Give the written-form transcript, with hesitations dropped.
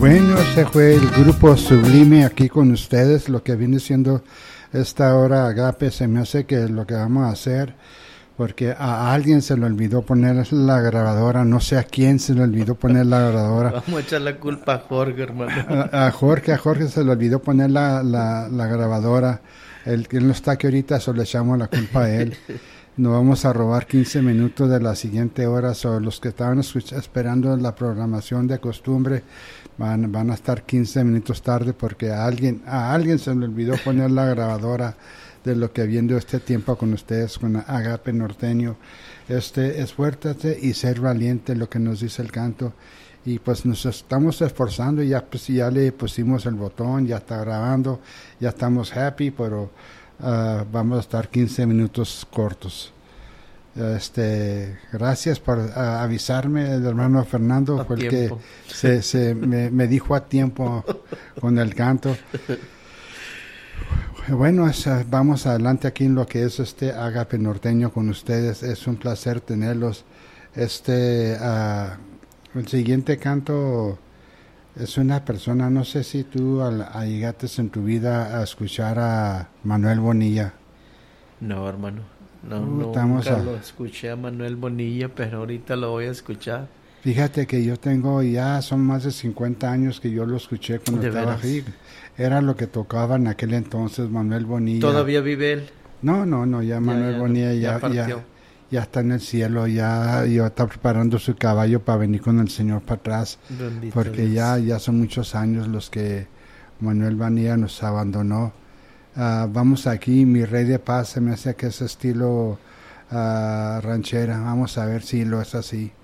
Bueno, ese fue el grupo Sublime aquí con ustedes. Lo que viene siendo esta hora Agape, se me hace que lo que vamos a hacer, porque a alguien se le olvidó poner la grabadora, no sé a quién se le olvidó poner la grabadora. Vamos a echar la culpa a Jorge, hermano. A Jorge se le olvidó poner la grabadora. Él no está aquí ahorita, solo le echamos la culpa a él. Nos vamos a robar 15 minutos de la siguiente hora. Los que estaban esperando la programación de costumbre van a estar 15 minutos tarde porque a alguien se le olvidó poner la grabadora de lo que viendo este tiempo con ustedes, con Agape Norteño. Esfuérzate y ser valiente, lo que nos dice el canto. Y pues nos estamos esforzando y ya le pusimos el botón, ya está grabando, ya estamos happy, pero vamos a estar 15 minutos cortos. Gracias por avisarme. El hermano Fernando fue el que me dijo a tiempo con el canto. Bueno, vamos adelante aquí en lo que es Agape Norteño con ustedes. Es un placer tenerlos. El siguiente canto es una persona, no sé si tú llegaste en tu vida a escuchar a Manuel Bonilla. No, hermano. Nunca lo escuché a Manuel Bonilla, pero ahorita lo voy a escuchar. Fíjate que yo son más de 50 años que yo lo escuché cuando estaba aquí. Era lo que tocaba en aquel entonces Manuel Bonilla. ¿Todavía vive él? No, ya Manuel Bonilla ya está en el cielo, ya está preparando su caballo para venir con el Señor para atrás. Bendito porque Dios. ya son muchos años los que Manuel Bonilla nos abandonó. Vamos aquí, Mi Rey de Paz, se me hace que es estilo ranchera. Vamos a ver si lo es así.